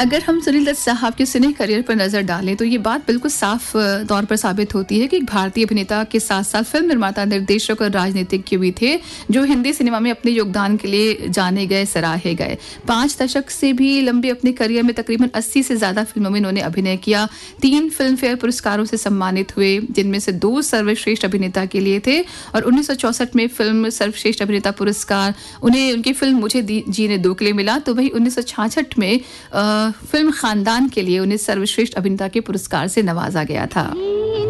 अगर हम सुनील दत्त साहब के सिने करियर पर नजर डालें तो ये बात बिल्कुल साफ तौर पर साबित होती है कि एक भारतीय अभिनेता के साथ साथ फिल्म निर्माता, निर्देशक और राजनीतिज्ञ भी थे जो हिंदी सिनेमा में अपने योगदान के लिए जाने गए, सराहे गए। 5 दशक से भी लंबे अपने करियर में तकरीबन 80 से ज्यादा फिल्मों में इन्होंने अभिनय किया। 3 फिल्म फेयर पुरस्कारों से सम्मानित हुए, जिनमें से 2 सर्वश्रेष्ठ अभिनेता के लिए थे और 1964 में फिल्म सर्वश्रेष्ठ अभिनेता पुरस्कार उन्हें उनकी फिल्म मुझे जीने दो के लिए मिला। तो वही 1966 में फिल्म खानदान के लिए उन्हें सर्वश्रेष्ठ अभिनेता के पुरस्कार से नवाजा गया था।